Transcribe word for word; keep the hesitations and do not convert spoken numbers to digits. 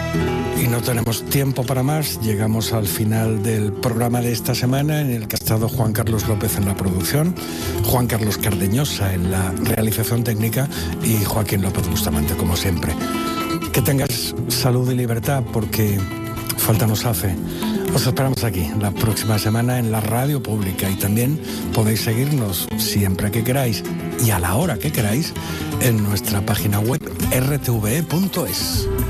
Y no tenemos tiempo para más. Llegamos al final del programa de esta semana, en el que ha estado Juan Carlos López en la producción, Juan Carlos Cardeñosa en la realización técnica y Joaquín López Bustamante, como siempre. Que tengas salud y libertad, porque falta nos hace. Os esperamos aquí la próxima semana en la radio pública, y también podéis seguirnos siempre que queráis y a la hora que queráis en nuestra página web r t v e punto es.